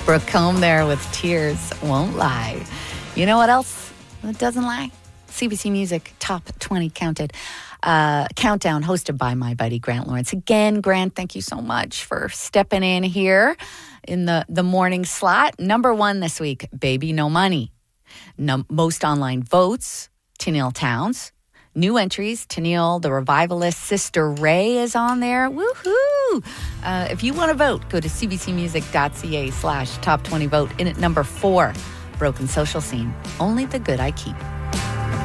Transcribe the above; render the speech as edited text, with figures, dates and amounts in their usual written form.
Brooke Combe there with Tears Won't Lie. You know what else that doesn't lie? CBC Music Top 20 Countdown, hosted by my buddy Grant Lawrence. Again, Grant, thank you so much for stepping in here in the morning slot. Number 1 this week, Baby No Money. Most online votes, Tenille Townes. New entries, Tenille, the revivalist Sister Ray is on there. Woohoo! If you want to vote, go to cbcmusic.ca/top20vote. In at number 4, Broken Social Scene, Only the Good I Keep.